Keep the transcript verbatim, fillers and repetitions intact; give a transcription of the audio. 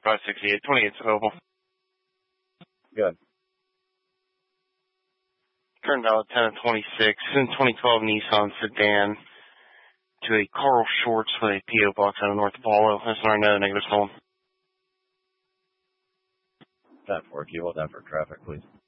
five sixty-eight, twenty-eight's available. Good. Current valid ten of twenty-six, in twenty twelve Nissan sedan to a Carl Schwartz with a P O box out of North Apollo. S R no, negative stolen. ten four, keep all down for traffic, please.